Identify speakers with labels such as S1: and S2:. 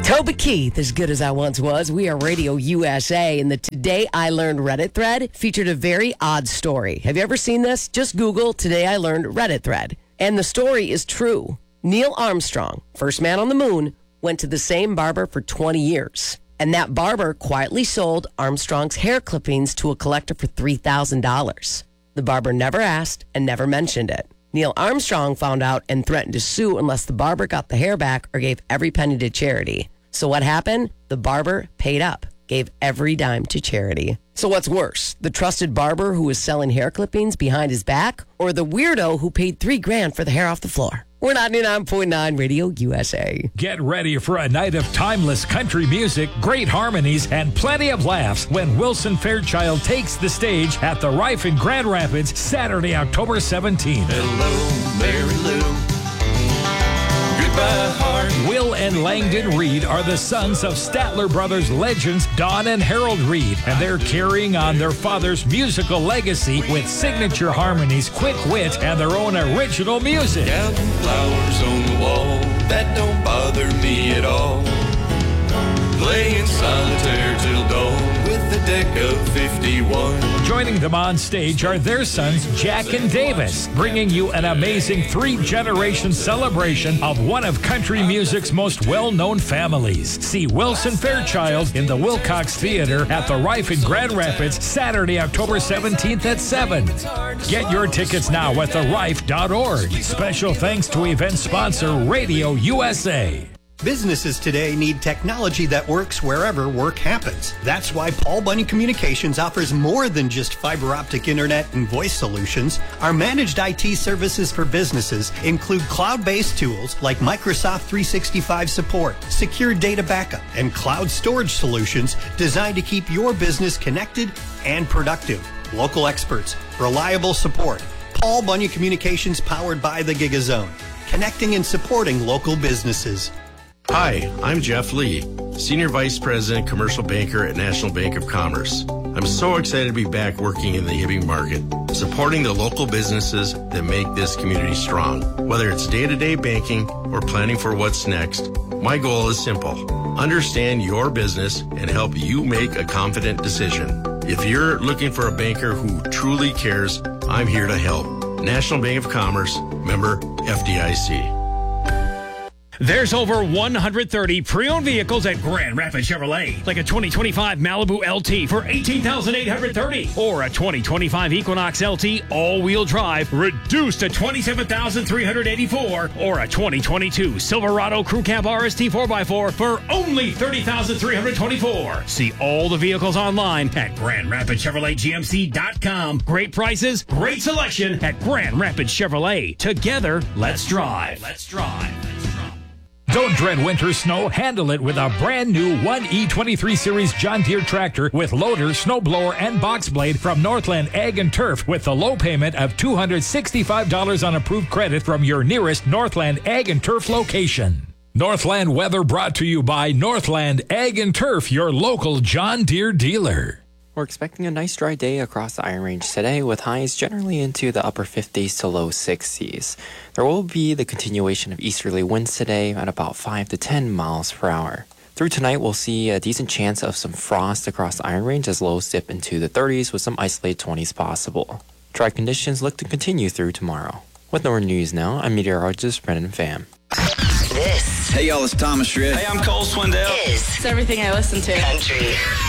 S1: Toby Keith, as good as I once was. We are Radio USA, and the Today I Learned Reddit thread featured a very odd story. Have you ever seen this? Just Google Today I Learned Reddit thread. And the story is true. Neil Armstrong, first man on the moon, went to the same barber for 20 years. And that barber quietly sold Armstrong's hair clippings to a collector for $3,000. The barber never asked and never mentioned it. Neil Armstrong found out and threatened to sue unless the barber got the hair back or gave every penny to charity. So what happened? The barber paid up, gave every dime to charity. So what's worse, the trusted barber who was selling hair clippings behind his back, or the weirdo who paid $3,000 for the hair off the floor? We're 99.9 Radio USA.
S2: Get ready for a night of timeless country music, great harmonies, and plenty of laughs when Wilson Fairchild takes the stage at the Rife in Grand Rapids, Saturday, October 17th.
S3: Hello, Mary Lou. Goodbye, heart.
S2: Will and Langdon Reed are the sons of Statler Brothers legends Don and Harold Reed, and they're carrying on their father's musical legacy with signature harmonies, quick wit, and their own original music.
S3: Counting flowers on the wall, that don't bother me at all. Playing solitaire till dawn with a deck of 51.
S2: Joining them on stage are their sons, Jack and Davis, bringing you an amazing three-generation celebration of one of country music's most well-known families. See Wilson Fairchild in the Wilcox Theater at the Rife in Grand Rapids, Saturday, October 17th at 7. Get your tickets now at therife.org. Special thanks to event sponsor Radio USA.
S4: Businesses today need technology that works wherever work happens. That's why Paul Bunyan Communications offers more than just fiber optic internet and voice solutions. Our managed IT services for businesses include cloud-based tools like Microsoft 365 support, secure data backup, and cloud storage solutions designed to keep your business connected and productive. Local experts, reliable support. Paul Bunyan Communications, powered by the GigaZone, connecting and supporting local businesses.
S5: Hi, I'm Jeff Lee, Senior Vice President, Commercial Banker at National Bank of Commerce. I'm so excited to be back working in the Hibbing market, supporting the local businesses that make this community strong. Whether it's day-to-day banking or planning for what's next, my goal is simple. Understand your business and help you make a confident decision. If you're looking for a banker who truly cares, I'm here to help. National Bank of Commerce, member FDIC.
S6: There's over 130 pre-owned vehicles at Grand Rapids Chevrolet, like a 2025 Malibu LT for $18,830, or a 2025 Equinox LT all-wheel drive reduced to $27,384, or a 2022 Silverado Crew Cab RST 4x4 for only $30,324. See all the vehicles online at GrandRapidsChevroletGMC.com. Great prices, great selection at Grand Rapids Chevrolet. Together, let's drive. Let's drive.
S2: Don't dread winter snow. Handle it with a brand new 1E23 Series John Deere tractor with loader, snowblower, and box blade from Northland Ag and Turf with the low payment of $265 on approved credit from your nearest Northland Ag and Turf location. Northland weather brought to you by Northland Ag and Turf, your local John Deere dealer.
S7: We're expecting a nice dry day across the Iron Range today, with highs generally into the upper 50s to low 60s. There will be the continuation of easterly winds today at about 5 to 10 miles per hour. Through tonight, we'll see a decent chance of some frost across the Iron Range as lows dip into the 30s with some isolated 20s possible. Dry conditions look to continue through tomorrow. With more news now, I'm meteorologist Brendan Pham.
S8: This.
S9: Hey y'all, it's Thomas Rhett.
S10: Hey, I'm Cole Swindell.
S8: It's
S11: everything I listen to.
S8: Country.